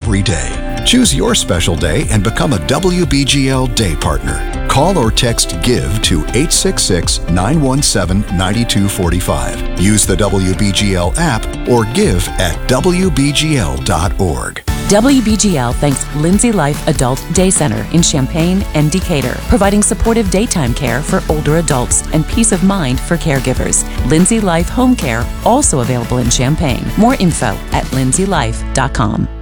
every day. Choose your special day and become a WBGL Day Partner. Call or text GIVE to 866-917-9245. Use the WBGL app or give at WBGL.org. WBGL thanks Lindsay Life Adult Day Center in Champaign and Decatur, providing supportive daytime care for older adults and peace of mind for caregivers. Lindsay Life Home Care, also available in Champaign. More info at lindsaylife.com.